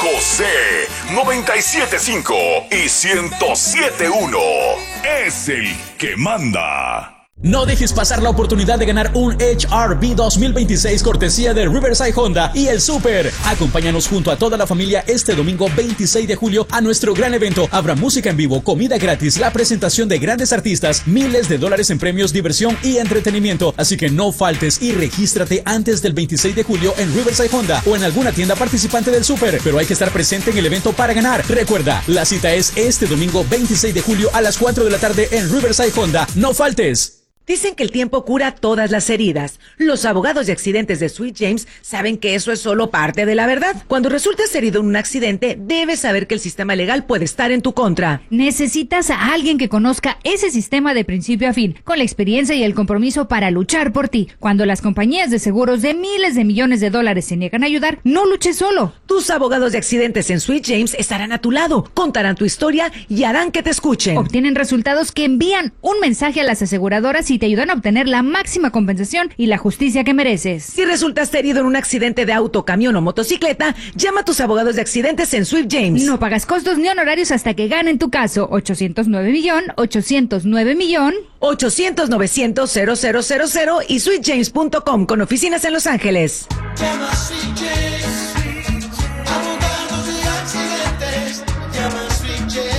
José 97.5 y 107.1 es el que manda. No dejes pasar la oportunidad de ganar un HR-V 2026 cortesía de Riverside Honda y el Super. Acompáñanos junto a toda la familia este domingo 26 de julio a nuestro gran evento. Habrá música en vivo, comida gratis, la presentación de grandes artistas, miles de dólares en premios, diversión y entretenimiento. Así que no faltes y regístrate antes del 26 de julio en Riverside Honda o en alguna tienda participante del Super. Pero hay que estar presente en el evento para ganar. Recuerda, la cita es este domingo 26 de julio a las 4 de la tarde en Riverside Honda. ¡No faltes! Dicen que el tiempo cura todas las heridas. Los abogados de accidentes de Sweet James saben que eso es solo parte de la verdad. Cuando resultes herido en un accidente, debes saber que el sistema legal puede estar en tu contra. Necesitas a alguien que conozca ese sistema de principio a fin, con la experiencia y el compromiso para luchar por ti. Cuando las compañías de seguros de miles de millones de dólares se niegan a ayudar, no luches solo. Tus abogados de accidentes en Sweet James estarán a tu lado, contarán tu historia y harán que te escuchen. Obtienen resultados que envían un mensaje a las aseguradoras y te ayudan a obtener la máxima compensación y la justicia que mereces. Si resultaste herido en un accidente de auto, camión o motocicleta, llama a tus abogados de accidentes en Sweet James. No pagas costos ni honorarios hasta que ganen tu caso. 809-809-0000 800-900-0000 y sweetjames.com con oficinas en Los Ángeles. Llama a Sweet James, abogados de accidentes, llama a Sweet James.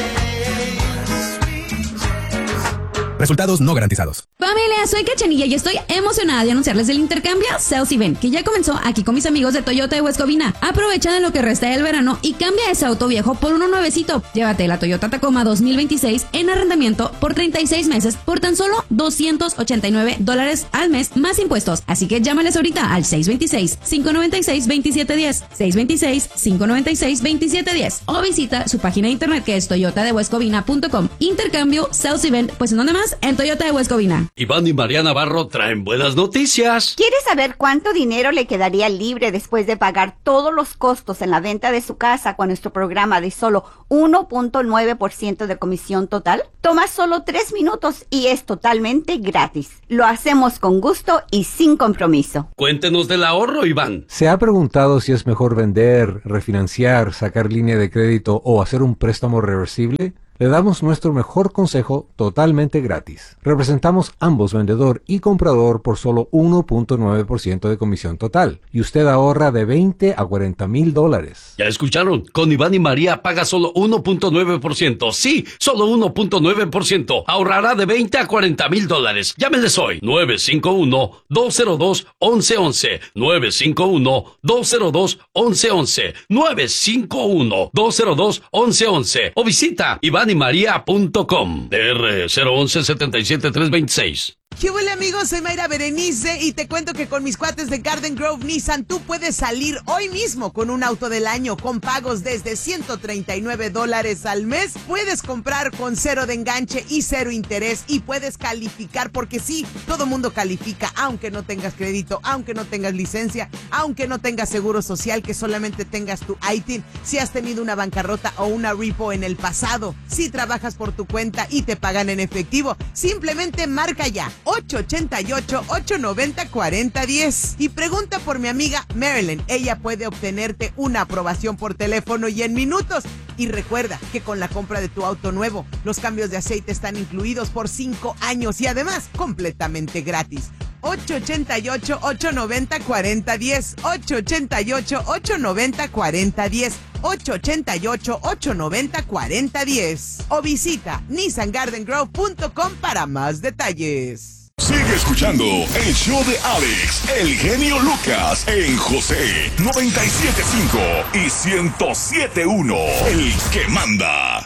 Resultados no garantizados. Familia, soy Cachanilla y estoy emocionada de anunciarles el intercambio Sales Event, que ya comenzó aquí con mis amigos de Toyota de West Covina. Aprovecha de lo que resta del verano y cambia ese auto viejo por uno nuevecito. Llévate la Toyota Tacoma 2026 en arrendamiento por 36 meses por tan solo $289 al mes más impuestos. Así que llámales ahorita al 626-596-2710, 626-596-2710 o visita su página de internet que es toyotadewestcovina.com. Intercambio Sales Event, pues ¿en dónde más? En Toyota de West Covina. Iván y María Navarro traen buenas noticias. ¿Quieres saber cuánto dinero le quedaría libre después de pagar todos los costos en la venta de su casa con nuestro programa de solo 1.9% de comisión total? Toma solo 3 minutos y es totalmente gratis. Lo hacemos con gusto y sin compromiso. Cuéntenos del ahorro, Iván. ¿Se ha preguntado si es mejor vender, refinanciar, sacar línea de crédito o hacer un préstamo reversible? Le damos nuestro mejor consejo totalmente gratis. Representamos ambos vendedor y comprador por solo 1.9% de comisión total. Y usted ahorra de $20,000 a $40,000. ¿Ya escucharon? Con Iván y María paga solo 1.9%. Sí, solo 1.9%. Ahorrará de $20,000 a $40,000. Llámenles hoy. 951-202-1111. 951-202-1111. 951-202-1111. O visita ivanymaria.com. DR 011 77326. ¿Qué hola amigos? Soy Mayra Berenice y te cuento que con mis cuates de Garden Grove Nissan tú puedes salir hoy mismo con un auto del año con pagos desde $139 al mes. Puedes comprar con 0 de enganche y 0 interés y puedes calificar porque sí, todo mundo califica aunque no tengas crédito, aunque no tengas licencia, aunque no tengas seguro social, que solamente tengas tu ITIN, si has tenido una bancarrota o una repo en el pasado, si trabajas por tu cuenta y te pagan en efectivo, simplemente marca ya 888-890-4010 y pregunta por mi amiga Marilyn. Ella puede obtenerte una aprobación por teléfono y en minutos. Y recuerda que con la compra de tu auto nuevo, los cambios de aceite están incluidos por 5 años y además completamente gratis. 888-890-4010, 888-890-4010, 888-890-4010 o visita nissangardengrove.com para más detalles. Sigue escuchando el show de Alex, el genio Lucas, en José 97.5 y 107.1, el que manda.